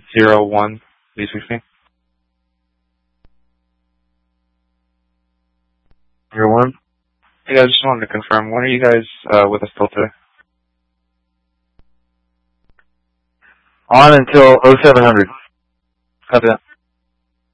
01, please reach me. 01? Hey guys, just wanted to confirm, when are you guys with us till today? On until 0700. Copy that.